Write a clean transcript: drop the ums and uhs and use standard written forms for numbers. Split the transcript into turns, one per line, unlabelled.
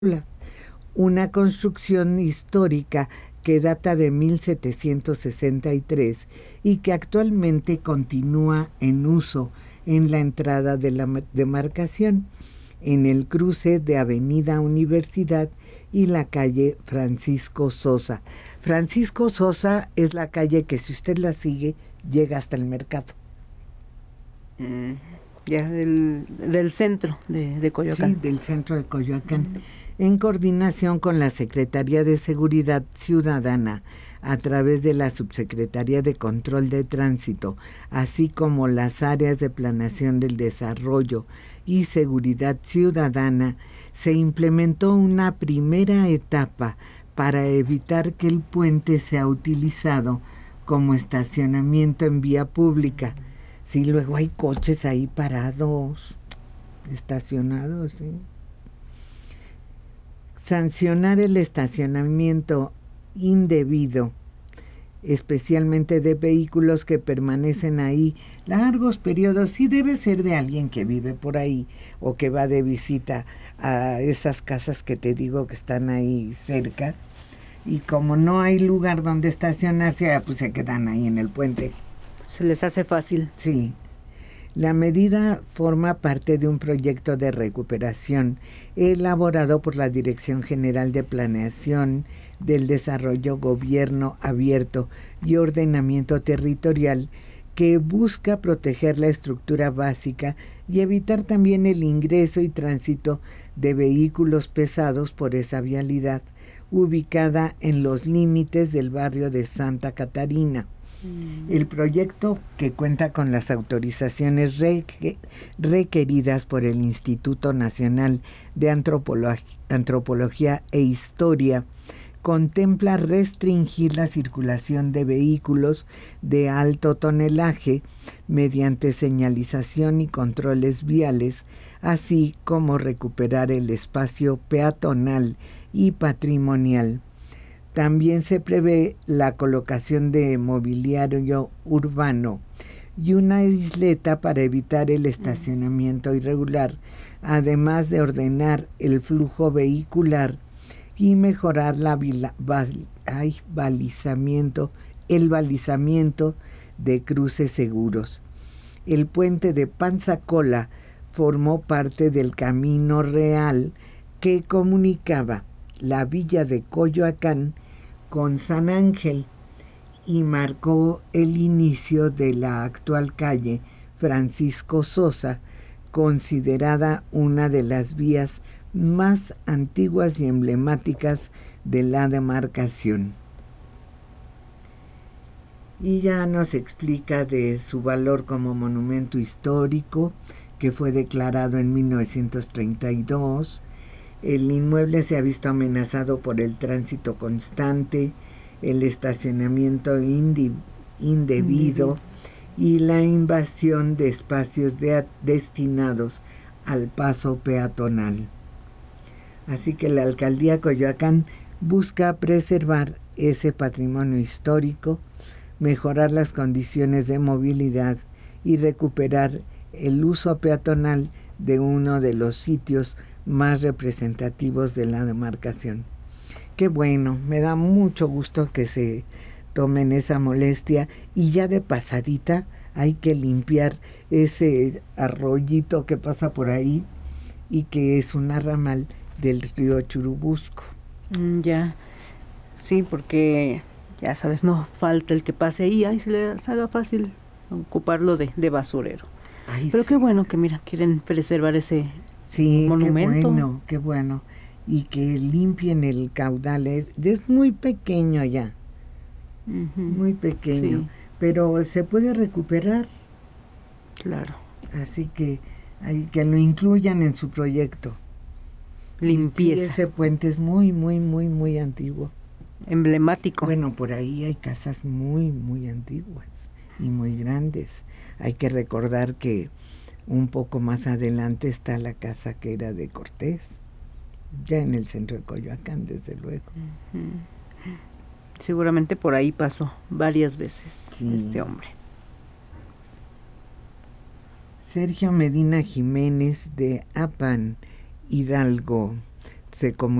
una construcción histórica que data de 1763 y que actualmente continúa en uso en la entrada de la demarcación, en el cruce de Avenida Universidad y la calle Francisco Sosa. Francisco Sosa es la calle que, si usted la sigue, llega hasta el mercado.
Ya del centro de Coyoacán.
Sí, del centro de Coyoacán, en coordinación con la Secretaría de Seguridad Ciudadana, a través de la Subsecretaría de Control de Tránsito, así como las áreas de planeación del desarrollo y seguridad ciudadana, se implementó una primera etapa para evitar que el puente sea utilizado como estacionamiento en vía pública. Sí, luego hay coches ahí parados, estacionados, ¿sí? Sancionar el estacionamiento indebido, especialmente de vehículos que permanecen ahí largos periodos, sí debe ser de alguien que vive por ahí o que va de visita a esas casas que te digo que están ahí cerca, y como no hay lugar donde estacionarse, pues se quedan ahí en el puente.
Se les hace fácil.
Sí. La medida forma parte de un proyecto de recuperación elaborado por la Dirección General de Planeación del Desarrollo, Gobierno Abierto y Ordenamiento Territorial, que busca proteger la estructura básica y evitar también el ingreso y tránsito de vehículos pesados por esa vialidad, ubicada en los límites del barrio de Santa Catarina. El proyecto, que cuenta con las autorizaciones requeridas por el Instituto Nacional de Antropología e Historia, contempla restringir la circulación de vehículos de alto tonelaje mediante señalización y controles viales, así como recuperar el espacio peatonal y patrimonial. También se prevé la colocación de mobiliario urbano y una isleta para evitar el estacionamiento irregular, además de ordenar el flujo vehicular y mejorar el balizamiento de cruces seguros. El puente de Panzacola formó parte del Camino Real que comunicaba la villa de Coyoacán con San Ángel y marcó el inicio de la actual calle Francisco Sosa, considerada una de las vías más antiguas y emblemáticas de la demarcación. Y ya nos explica de su valor como monumento histórico, que fue declarado en 1932. El inmueble se ha visto amenazado por el tránsito constante, el estacionamiento indebido y la invasión de espacios destinados al paso peatonal. Así que la alcaldía Coyoacán busca preservar ese patrimonio histórico, mejorar las condiciones de movilidad y recuperar el uso peatonal de uno de los sitios más representativos de la demarcación. Qué bueno, me da mucho gusto que se tomen esa molestia, y ya de pasadita hay que limpiar ese arroyito que pasa por ahí y que es una ramal del río Churubusco.
Ya, sí, porque ya sabes, no falta el que pase ahí y se les haga fácil ocuparlo de basurero.
Ay,
pero
sí.
Qué bueno que mira, quieren preservar ese monumento.
Qué bueno. Y que limpien el caudal. Es muy pequeño ya. Muy pequeño. Sí. Pero se puede recuperar.
Claro.
Así que lo incluyan en su proyecto.
Limpieza.
Sí, ese puente es muy, muy, muy, muy antiguo.
Emblemático.
Bueno, por ahí hay casas muy, muy antiguas y muy grandes. Hay que recordar que un poco más adelante está la casa que era de Cortés, ya en el centro de Coyoacán, desde luego.
Seguramente por ahí pasó varias veces este hombre.
Sergio Medina Jiménez, de Apan, Hidalgo. se